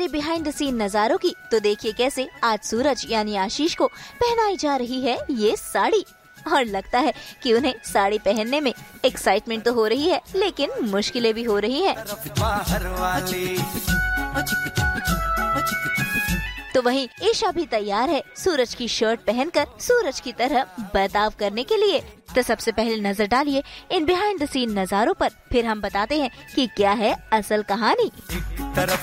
करें behind the scene नजारों की, तो देखिए कैसे आज सूरज यानी आशीष को पहनाई जा रही है ये साड़ी। और लगता है कि उन्हें साड़ी पहनने में एक्साइटमेंट तो हो रही है, लेकिन मुश्किलें भी हो रही हैं। तो वहीं ईशा भी तैयार है सूरज की शर्ट पहनकर सूरज की तरह बर्ताव करने के लिए। तो सबसे पहले नजर डालिए इन बिहाइंड द सीन नजारों पर, फिर हम बताते हैं कि क्या है असल कहानी।